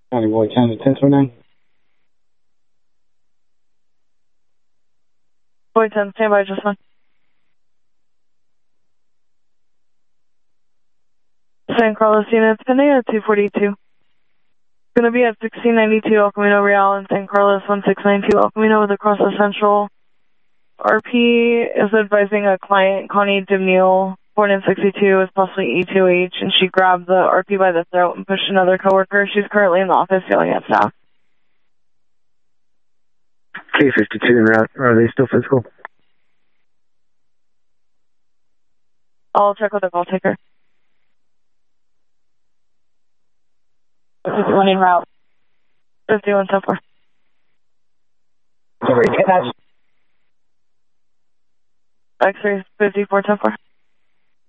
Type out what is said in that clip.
County Boy 10 to 1029. Boy 10, stand by just one. San Carlos units, pending at 242. Going to be at 1692 El Camino Real and San Carlos 1692 El Camino with across the central. RP is advising a client, Connie Dimneal, born in 62, is possibly E2H, and she grabbed the RP by the throat and pushed another coworker. She's currently in the office yelling at staff. K52 en route. Are they still physical? I'll check with the call taker. 51 en route. 51 so far. X-ray 54 so far.